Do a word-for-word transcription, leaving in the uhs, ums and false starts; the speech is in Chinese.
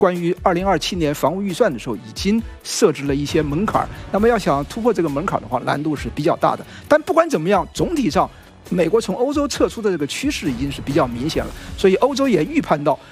关于二零二七年防务预算的时候，已经设置了一些门槛。那么要想突破这个门槛的话，难度是比较大的。但不管怎么样，总体上，美国从欧洲撤出的这个趋势已经是比较明显了，所以欧洲也预判到